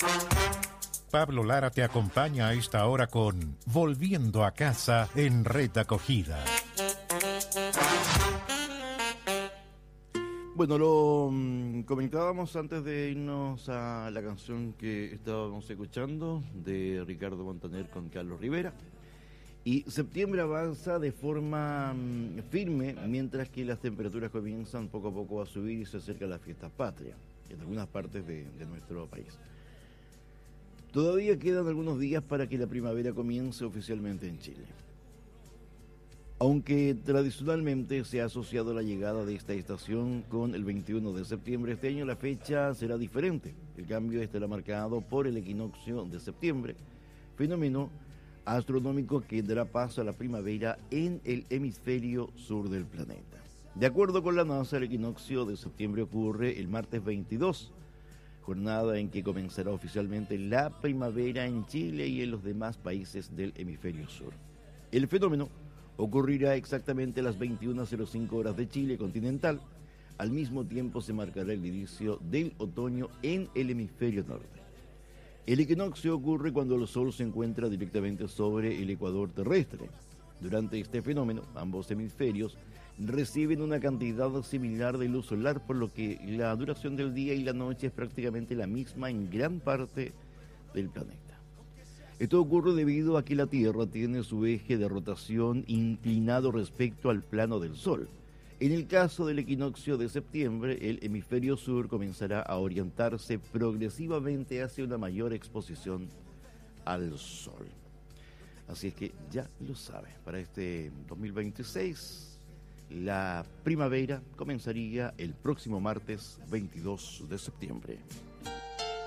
Pablo Lara te acompaña a esta hora con Volviendo a casa en Red Acogida. Bueno, lo comentábamos antes de irnos a la canción que estábamos escuchando de Ricardo Montaner con Carlos Rivera. Y septiembre avanza de forma firme, mientras que las temperaturas comienzan poco a poco a subir y se acercan las fiestas patrias en algunas partes de nuestro país. Todavía quedan algunos días para que la primavera comience oficialmente en Chile. Aunque tradicionalmente se ha asociado la llegada de esta estación con el 21 de septiembre, este año la fecha será diferente. El cambio estará marcado por el equinoccio de septiembre, fenómeno astronómico que dará paso a la primavera en el hemisferio sur del planeta. De acuerdo con la NASA, el equinoccio de septiembre ocurre el martes 22, jornada en que comenzará oficialmente la primavera en Chile y en los demás países del hemisferio sur. El fenómeno ocurrirá exactamente a las 21:05 horas de Chile continental. Al mismo tiempo se marcará el inicio del otoño en el hemisferio norte. El equinoccio ocurre cuando el Sol se encuentra directamente sobre el ecuador terrestre. Durante este fenómeno, ambos hemisferios reciben una cantidad similar de luz solar, por lo que la duración del día y la noche es prácticamente la misma en gran parte del planeta. Esto ocurre debido a que la Tierra tiene su eje de rotación inclinado respecto al plano del Sol. En el caso del equinoccio de septiembre, el hemisferio sur comenzará a orientarse progresivamente hacia una mayor exposición al Sol. Así es que ya lo saben, para este 2026... la primavera comenzaría el próximo martes 22 de septiembre.